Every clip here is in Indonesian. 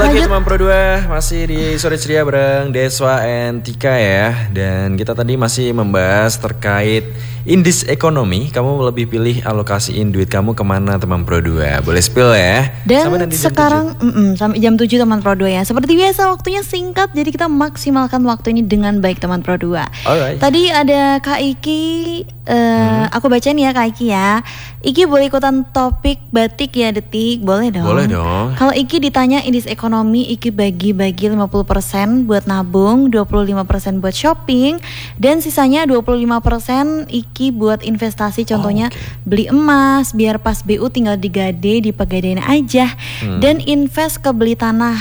lagi teman Pro 2, masih di Sore Ceria bareng Deswa and Tika ya. Dan kita tadi masih membahas terkait Indis Ekonomi. Kamu lebih pilih alokasiin duit kamu kemana teman Pro 2? Boleh spill ya. Dan sekarang sampai jam 7 teman Pro 2 ya. Seperti biasa waktunya singkat, jadi kita maksimalkan waktu ini dengan baik teman Pro 2. Alright. Tadi ada Kak Iki, aku bacain ya Kak Iki ya. Iki boleh ikutan topik batik ya Detik? Boleh dong. Boleh dong. Kalau Iki ditanya Indis Ekonomi, Iki bagi-bagi 50% buat nabung, 25% buat shopping, dan sisanya 25% Iki buat investasi. Contohnya beli emas, biar pas BU tinggal digade, dipegadein aja. Dan invest ke beli tanah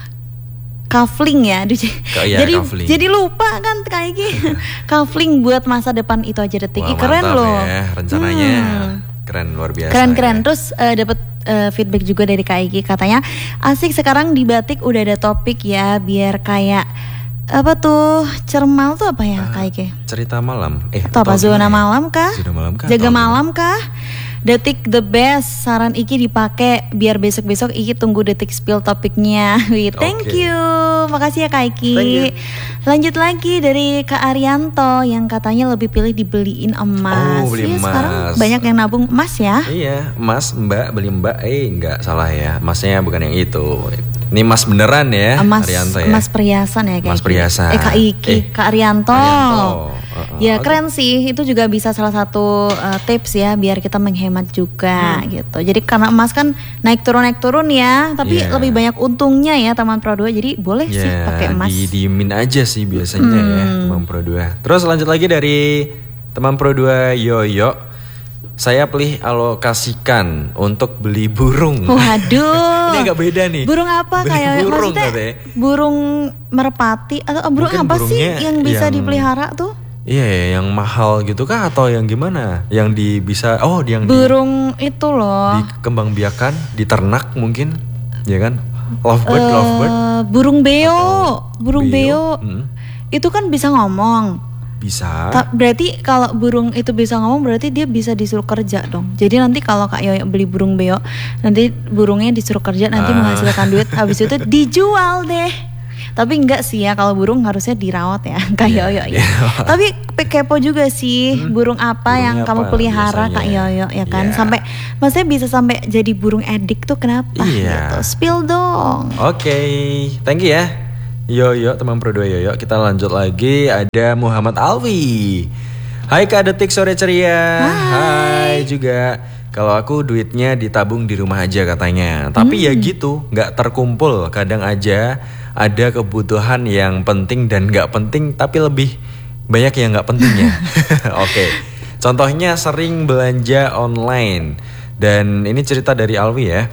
kafling ya. Jadi lupa kan Kak Iki. Kafling buat masa depan itu aja Detik. Wah, keren loh ya, rencananya keren, luar biasa. Keren. Ya. Terus dapat feedback juga dari Kak Iki, katanya asik sekarang di batik udah ada topik ya, biar kayak apa tuh, cermal tuh apa ya Kak Iki? Cerita malam. Atau apa, zona malam kah? Zona malam kah? Jaga malam kah? Detik the best, saran Iki dipakai biar besok-besok Iki tunggu Detik spill topiknya. Thank you. Makasih ya Kak Iki. Lanjut lagi dari Kak Arianto yang katanya lebih pilih dibeliin emas. Beli emas. Sekarang banyak yang nabung emas ya. Iya, emas Mbak, beli Mbak. Enggak salah ya. Emasnya bukan yang itu. Ini emas beneran ya, Arianto ya. Emas perhiasan ya Kak. Emas perhiasan. Kak Iki, Kak Arianto. Ya keren sih, itu juga bisa salah satu tips ya biar kita menghemat juga gitu. Jadi karena emas kan naik turun ya, tapi lebih banyak untungnya ya teman Pro 2. Jadi boleh sih pakai emas. Didiemin aja sih biasanya ya teman Pro 2. Terus lanjut lagi dari teman Pro 2 Yoyo. Saya pilih alokasikan untuk beli burung. Waduh. Ini agak beda nih. Burung apa kayak burung, maksudnya? Katanya. Burung merpati atau burung mungkin apa sih yang bisa dipelihara tuh? Iya, yang mahal gitu kah atau yang gimana? Yang bisa burung itu loh. Dikembangbiakan, diternak mungkin, ya kan? Lovebird. Burung beo. Itu kan bisa ngomong. Bisa. Berarti kalau burung itu bisa ngomong, berarti dia bisa disuruh kerja dong. Jadi nanti kalau Kak Yoyo beli burung beo, nanti burungnya disuruh kerja, nanti menghasilkan duit, habis itu dijual deh. Tapi enggak sih ya, kalau burung harusnya dirawat ya Kak Yoyo ya. Tapi kepo juga sih, burung apa yang kamu pelihara Kak Yoyo ya kan? Sampai maksudnya bisa sampai jadi burung edik tuh kenapa gitu? Spill dong. Oke, thank you ya Yoyo, teman Pro 2 Yoyo. Kita lanjut lagi, ada Muhammad Alwi. Hai Kak Detik Sore Ceria. Hai juga. Kalau aku duitnya ditabung di rumah aja katanya. Tapi ya gitu, gak terkumpul. Kadang aja ada kebutuhan yang penting dan gak penting, tapi lebih banyak yang gak pentingnya. Oke. Contohnya sering belanja online. Dan ini cerita dari Alwi ya.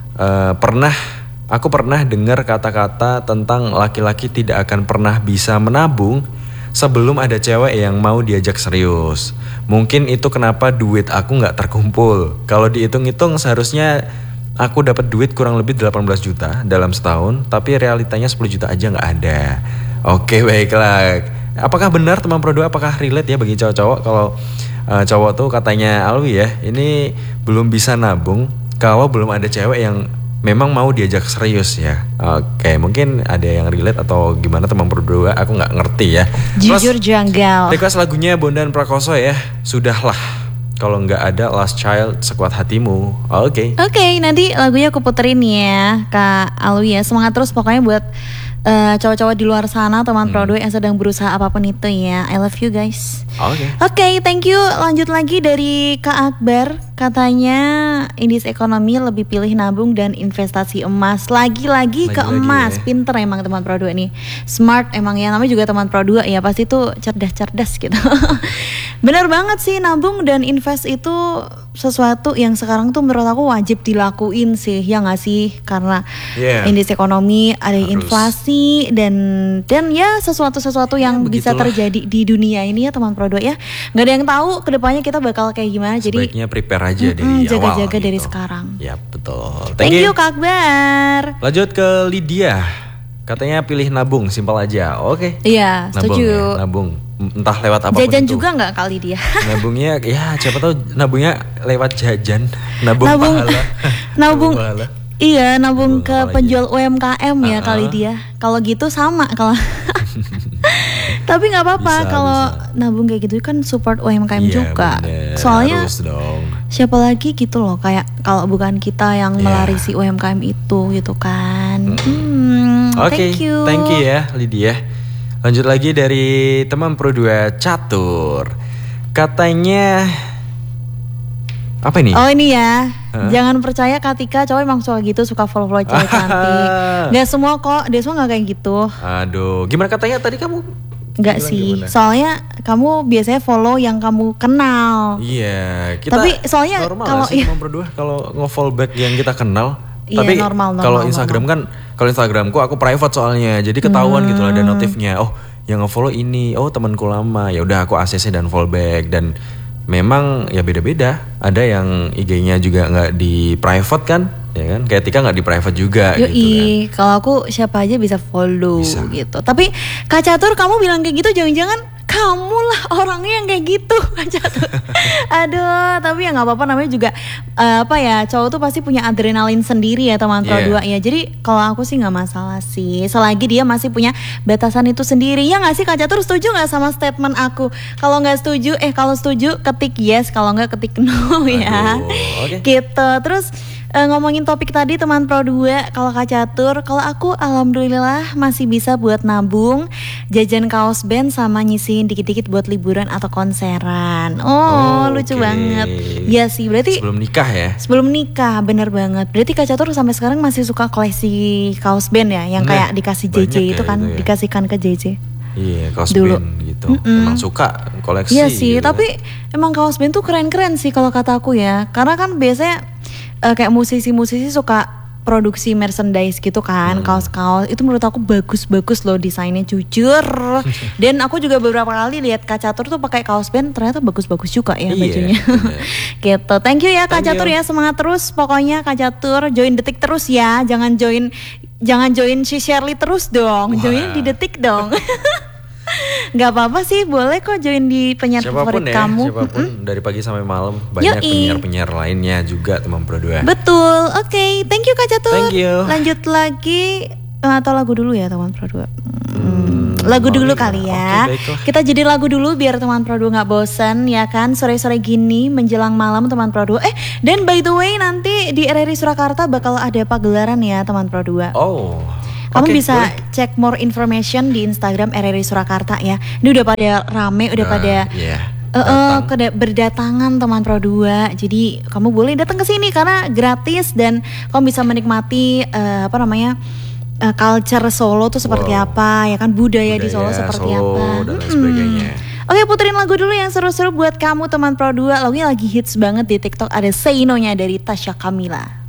Aku pernah dengar kata-kata tentang laki-laki tidak akan pernah bisa menabung sebelum ada cewek yang mau diajak serius. Mungkin itu kenapa duit aku gak terkumpul. Kalau dihitung-hitung seharusnya aku dapat duit kurang lebih 18 juta dalam setahun, tapi realitanya 10 juta aja gak ada. Oke, baiklah. Apakah benar teman Pro 2, apakah relate ya bagi cowok-cowok kalau cowok tuh katanya Alwi ya, ini belum bisa nabung kalau belum ada cewek yang memang mau diajak serius ya. Oke, mungkin ada yang relate atau gimana teman Pro 2, aku gak ngerti ya. Jujur janggal. Request lagunya Bondan Prakoso ya. Sudahlah, kalau nggak ada Last Child Sekuat Hatimu. Oke, nanti lagunya aku puterin ya Kak Alwi ya. Semangat terus pokoknya buat cowok-cowok di luar sana, teman Pro 2 yang sedang berusaha apapun itu ya. I love you guys. Oke, thank you. Lanjut lagi dari Kak Akbar. Katanya Indis Ekonomi lebih pilih nabung dan investasi emas. Lagi-lagi ke emas ya. Pinter emang teman Pro 2 nih. Smart emang ya, namanya juga teman Pro 2 ya. Pasti tuh cerdas-cerdas gitu. Bener banget sih, nabung dan invest itu sesuatu yang sekarang tuh menurut aku wajib dilakuin sih. Ya gak sih? Karena Indis Ekonomi ada inflasi dan ya sesuatu yang bisa terjadi di dunia ini ya teman Pro 2 ya. Gak ada yang tahu kedepannya kita bakal kayak gimana. Sebaiknya prepare aja dari jaga-jaga awal dari gitu. sekarang. Ya betul. Thank you Kak Akbar. Lanjut ke Lydia. Katanya pilih nabung, simpel aja. Oke. Iya, setuju. Ya, nabung. Entah lewat apapun jajan itu. juga nggak kali dia? Nabungnya ya siapa tahu nabungnya lewat jajan. Nabung pahala. Nabung Iya, nabung ke penjual UMKM ya kali dia. Kalau gitu sama kalau. Tapi nggak apa-apa kalau nabung kayak gitu kan support UMKM juga. Bener. Soalnya harus dong. Siapa lagi gitu loh, kayak kalau bukan kita yang melarisi UMKM itu gitu kan. Oke, thank you ya Lydia. Lanjut lagi dari teman Pro 2 Catur. Katanya apa ini? Oh ini ya, jangan percaya Katika cowok emang suka gitu, suka follow cewek cantik. Gak semua kok, dia semua gak kayak gitu. Aduh, gimana katanya tadi kamu? Gak sih, soalnya kamu biasanya follow yang kamu kenal. Iya, kita tapi soalnya kalau berdua kalau nge-follow back yang kita kenal. Tapi kalau Instagram kan, kalau Instagramku aku private soalnya, jadi ketahuan gitu ada notifnya. Oh, yang nge-follow ini, oh temanku lama. Ya udah aku ACC dan follow back dan memang ya beda-beda. Ada yang IG-nya juga nggak di private kan, ya kan? Kayak Tika nggak di private juga. Yoi, gitu kan. Kalau aku siapa aja bisa follow gitu. Tapi Kak Catur kamu bilang kayak gitu, jangan-jangan kamu lah orangnya yang kayak gitu, Kak Catur. Aduh, tapi ya nggak apa-apa, namanya juga cowok tuh pasti punya adrenalin sendiri ya teman Pro 2 ya. Jadi kalau aku sih nggak masalah sih, selagi dia masih punya batasan itu sendiri. Ya nggak sih Kak Catur, setuju nggak sama statement aku? Kalau nggak setuju, kalau setuju ketik yes, kalau nggak ketik no ya. Gitu. Terus ngomongin topik tadi teman Pro 2, kalau Kak Catur, kalau aku alhamdulillah masih bisa buat nabung, jajan kaos band sama nyisihin dikit-dikit buat liburan atau konseran. Lucu banget. Ya sih, berarti sebelum nikah ya? Sebelum nikah, bener banget. Berarti Kak Catur sampai sekarang masih suka koleksi kaos band ya, yang kayak dikasih JJ itu kan, dikasihkan ke JJ. Iya, kaos band gitu. Emang suka koleksi. Iya sih, gitu. Tapi emang kaos band tuh keren-keren sih kalau kata aku ya. Karena kan biasanya kayak musisi-musisi suka produksi merchandise gitu kan, kaos-kaos itu menurut aku bagus-bagus loh desainnya, jujur. Dan aku juga beberapa kali lihat Kak Catur tuh pakai kaos band, ternyata bagus-bagus juga ya bajunya. Gitu. Thank you ya Kak Catur ya, semangat terus pokoknya Kak Catur, join Detik terus ya, jangan join si Shirley terus dong. Join di Detik dong. Gak apa-apa sih, boleh kok join di penyiar favorit kamu. Siapapun dari pagi sampai malam, banyak penyiar-penyiar lainnya juga teman Pro 2. Betul, oke. Thank you Kak Catur. Thank you. Lanjut lagi, atau lagu dulu ya teman Pro 2. Lagu dulu kali ya. Kita jadi lagu dulu biar teman Pro 2 gak bosen ya kan. Sore-sore gini menjelang malam teman Pro 2. Dan by the way nanti di RRI Surakarta bakal ada pagelaran ya teman Pro 2. Kamu bisa cek more information di Instagram RRI Surakarta ya. Ini udah pada rame, udah pada berdatangan teman Pro 2. Jadi kamu boleh datang ke sini karena gratis dan kamu bisa menikmati culture Solo tuh seperti apa ya kan, budaya di Solo seperti apa dan sebagainya. Oke, puterin lagu dulu yang seru-seru buat kamu teman Pro 2. Lagunya lagi hits banget di TikTok, ada Say No-nya dari Tasya Kamila.